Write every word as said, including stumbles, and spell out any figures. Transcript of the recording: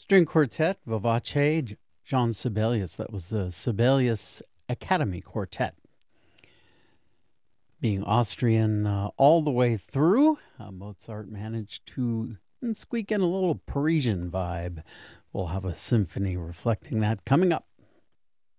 String quartet, Vivace, Jean Sibelius. That was the Sibelius Academy Quartet. Being Austrian uh, all the way through, uh, Mozart managed to squeak in a little Parisian vibe. We'll have a symphony reflecting that coming up.